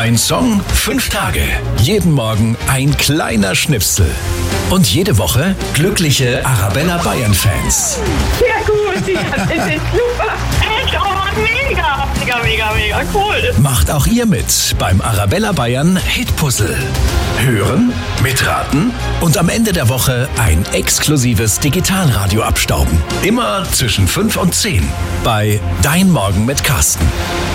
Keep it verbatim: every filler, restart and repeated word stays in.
Ein Song, fünf Tage. Jeden Morgen ein kleiner Schnipsel. Und jede Woche glückliche Arabella Bayern-Fans. Sehr gut, ja, das ist super. Echt, oh, mega, mega, mega, mega cool. Macht auch ihr mit beim Arabella Bayern Hitpuzzle. Hören, mitraten und am Ende der Woche ein exklusives Digitalradio abstauben. Immer zwischen fünf und zehn bei Dein Morgen mit Carsten.